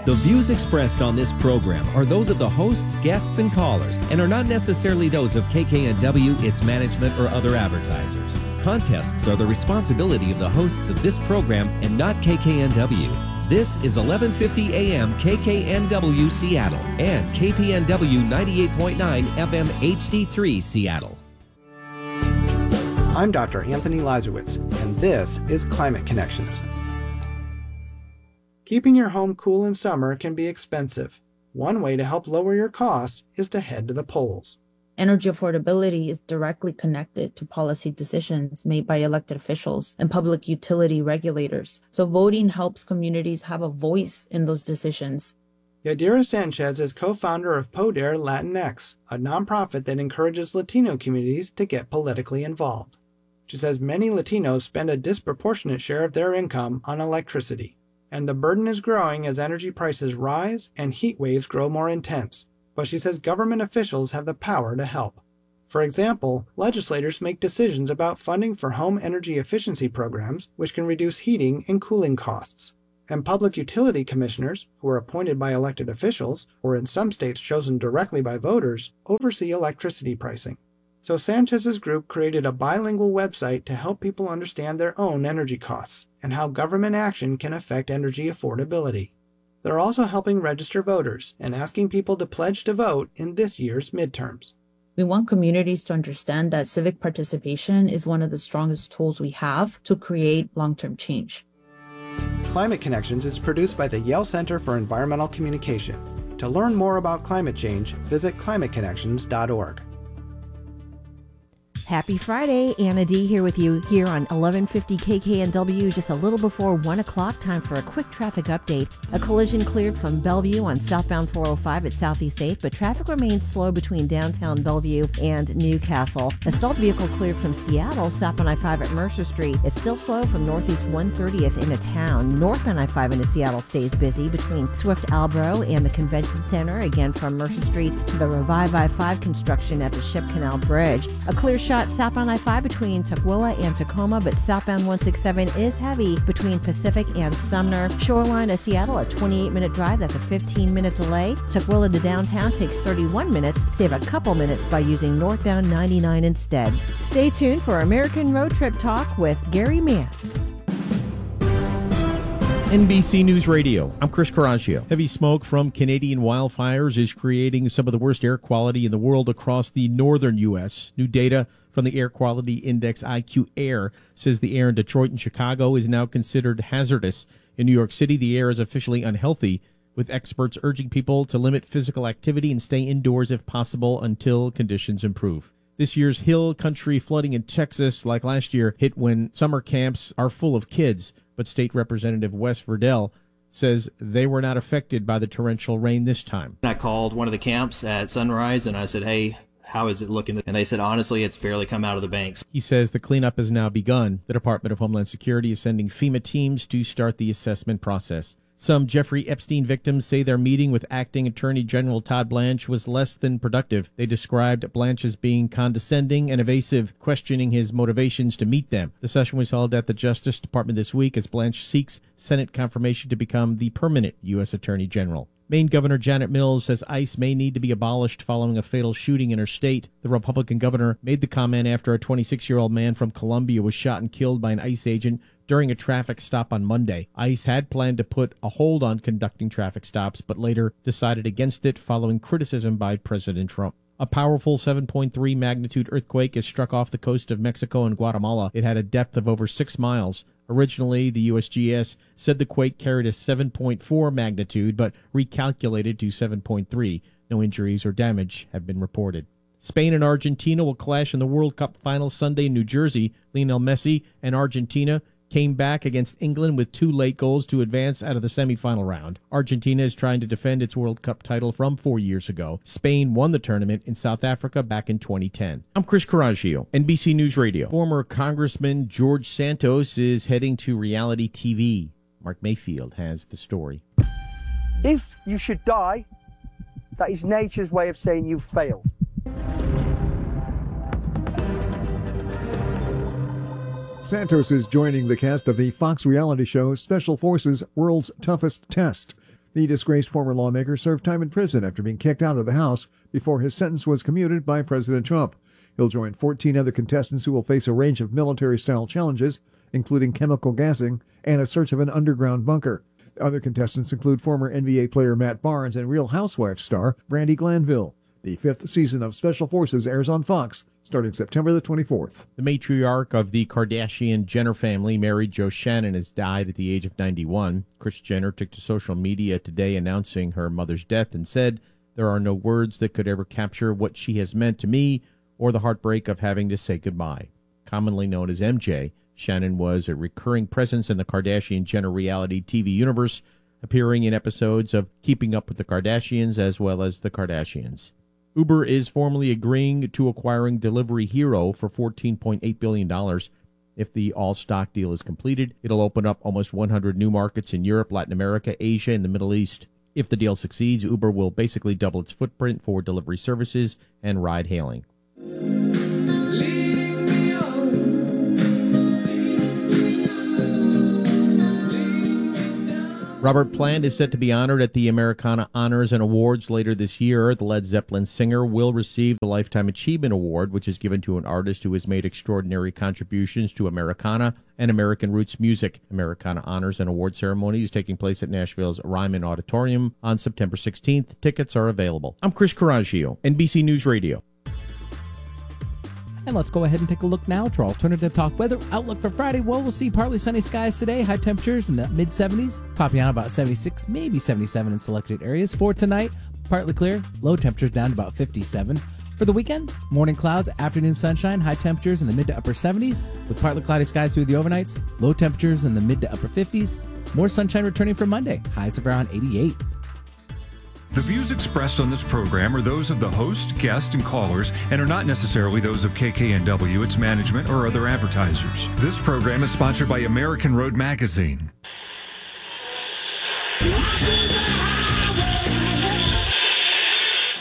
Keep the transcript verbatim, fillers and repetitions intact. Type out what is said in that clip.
The views expressed on this program are those of the hosts, guests, and callers, and are not necessarily those of K K N W, its management, or other advertisers. Contests are the responsibility of the hosts of this program and not K K N W. This is eleven fifty A M K K N W Seattle and K P N W ninety-eight point nine F M H D three Seattle. I'm Doctor Anthony Lazarowitz, and this is Climate Connections. Keeping your home cool in summer can be expensive. One way to help lower your costs is to head to the polls. Energy affordability is directly connected to policy decisions made by elected officials and public utility regulators. So voting helps communities have a voice in those decisions. Yadira Sanchez is co-founder of Poder Latinx, a nonprofit that encourages Latino communities to get politically involved. She says many Latinos spend a disproportionate share of their income on electricity, and the burden is growing as energy prices rise and heat waves grow more intense. But she says government officials have the power to help. For example, legislators make decisions about funding for home energy efficiency programs, which can reduce heating and cooling costs. And public utility commissioners, who are appointed by elected officials, or in some states chosen directly by voters, oversee electricity pricing. So Sanchez's group created a bilingual website to help people understand their own energy costs and how government action can affect energy affordability. They're also helping register voters and asking people to pledge to vote in this year's midterms. We want communities to understand that civic participation is one of the strongest tools we have to create long-term change. Climate Connections is produced by the Yale Center for Environmental Communication. To learn more about climate change, visit climate connections dot org. Happy Friday, Anna D here with you here on eleven fifty K K N W, just a little before one o'clock. Time for a quick traffic update. A collision cleared from Bellevue on southbound four oh five at Southeast eighth, but traffic remains slow between downtown Bellevue and Newcastle. A stalled vehicle cleared from Seattle southbound I five at Mercer Street. It's still slow from northeast one thirtieth into town. Northbound I five into Seattle stays busy between Swift Albro and the Convention Center, again from Mercer Street to the Revive I five construction at the Ship Canal Bridge. A clear shot southbound I five between Tukwila and Tacoma, but southbound one sixty-seven is heavy between Pacific and Sumner. Shoreline of Seattle, a twenty-eight minute drive. That's a fifteen minute delay. Tukwila to downtown takes thirty-one minutes. Save a couple minutes by using northbound ninety-nine instead. Stay tuned for American Road Trip Talk with Gary Mance. N B C News Radio, I'm Chris Caraccio. Heavy smoke from Canadian wildfires is creating some of the worst air quality in the world across the northern U S. New data from the Air Quality Index I Q Air says the air in Detroit and Chicago is now considered hazardous. In New York City, the air is officially unhealthy, with experts urging people to limit physical activity and stay indoors if possible until conditions improve. This year's hill country flooding in Texas, like last year, hit when summer camps are full of kids. But State Representative Wes Verdell says they were not affected by the torrential rain this time. I called one of the camps at sunrise and I said, hey, how is it looking? And they said, honestly, it's barely come out of the banks. He says the cleanup has now begun. The Department of Homeland Security is sending FEMA teams to start the assessment process. Some Jeffrey Epstein victims say their meeting with Acting Attorney General Todd Blanche was less than productive. They described Blanche as being condescending and evasive, questioning his motivations to meet them. The session was held at the Justice Department this week as Blanche seeks Senate confirmation to become the permanent U S Attorney General. Maine Governor Janet Mills says ICE may need to be abolished following a fatal shooting in her state. The Republican governor made the comment after a twenty-six-year-old man from Columbia was shot and killed by an ICE agent during a traffic stop on Monday. ICE had planned to put a hold on conducting traffic stops, but later decided against it following criticism by President Trump. A powerful seven point three magnitude earthquake has struck off the coast of Mexico and Guatemala. It had a depth of over six miles. Originally, the U S G S said the quake carried a seven point four magnitude, but recalculated to seven point three. No injuries or damage have been reported. Spain and Argentina will clash in the World Cup final Sunday in New Jersey. Lionel Messi and Argentina came back against England with two late goals to advance out of the semifinal round. Argentina is trying to defend its World Cup title from four years ago. Spain won the tournament in South Africa back in twenty ten. I'm Chris Caraccio, N B C News Radio. Former Congressman George Santos is heading to reality T V. Mark Mayfield has the story. If you should die, that is nature's way of saying you've failed. Santos is joining the cast of the Fox reality show Special Forces World's Toughest Test. The disgraced former lawmaker served time in prison after being kicked out of the House before his sentence was commuted by President Trump. He'll join fourteen other contestants who will face a range of military-style challenges, including chemical gassing and a search of an underground bunker. Other contestants include former N B A player Matt Barnes and Real Housewives star Brandi Glanville. The fifth season of Special Forces airs on Fox starting September the twenty-fourth. The matriarch of the Kardashian-Jenner family, Mary Jo Shannon, has died at the age of ninety-one. Kris Jenner took to social media today announcing her mother's death and said, "There are no words that could ever capture what she has meant to me or the heartbreak of having to say goodbye." Commonly known as M J, Shannon was a recurring presence in the Kardashian-Jenner reality T V universe, appearing in episodes of Keeping Up with the Kardashians as well as The Kardashians. Uber is formally agreeing to acquiring Delivery Hero for fourteen point eight billion dollars. If the all-stock deal is completed, it'll open up almost one hundred new markets in Europe, Latin America, Asia, and the Middle East. If the deal succeeds, Uber will basically double its footprint for delivery services and ride-hailing. Robert Plant is set to be honored at the Americana Honors and Awards later this year. The Led Zeppelin singer will receive the Lifetime Achievement Award, which is given to an artist who has made extraordinary contributions to Americana and American roots music. Americana Honors and Award ceremony is taking place at Nashville's Ryman Auditorium on September sixteenth. Tickets are available. I'm Chris Coraggio, N B C News Radio. And let's go ahead and take a look now to our alternative talk weather outlook for Friday. Well, we'll see partly sunny skies today, high temperatures in the mid seventies, topping out about seventy-six, maybe seventy-seven in selected areas. For tonight, partly clear, low temperatures down to about fifty-seven. For the weekend, morning clouds, afternoon sunshine, high temperatures in the mid to upper seventies, with partly cloudy skies through the overnights, low temperatures in the mid to upper fifties. More sunshine returning for Monday, highs of around eighty-eight. The views expressed on this program are those of the host, guests, and callers and are not necessarily those of K K N W, its management, or other advertisers. This program is sponsored by American Road Magazine.